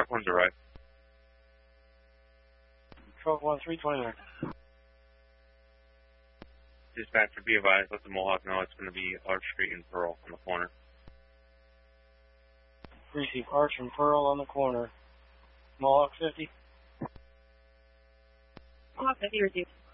one's arrived. 12-1-329. Dispatcher, be advised, let the Mohawk know it's going to be Arch Street and Pearl on the corner. Receive Arch and Pearl on the corner. Mohawk 50. Mohawk 50 received.